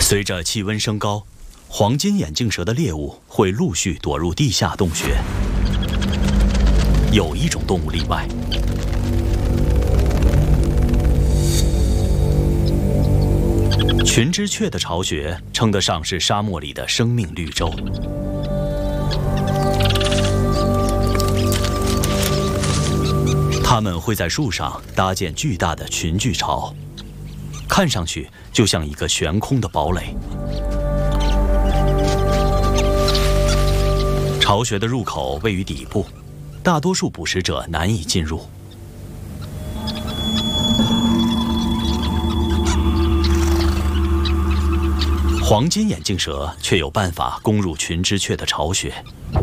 随着气温升高，黄金眼镜蛇的猎物会陆续躲入地下洞穴。有一种动物例外，群枝雀的巢穴称得上是沙漠里的生命绿洲。它们会在树上搭建巨大的群聚巢，看上去就像一个悬空的堡垒。巢穴的入口位于底部，大多数捕食者难以进入。黄金眼镜蛇却有办法攻入群枝雀的巢穴。